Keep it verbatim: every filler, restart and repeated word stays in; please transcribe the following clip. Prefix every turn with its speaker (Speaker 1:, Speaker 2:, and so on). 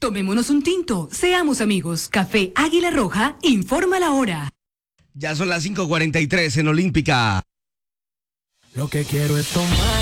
Speaker 1: Tomémonos un tinto, seamos amigos. Café Águila Roja, informa la hora.
Speaker 2: Ya son las cinco cuarenta y tres en Olímpica.
Speaker 3: Lo que quiero es tomar.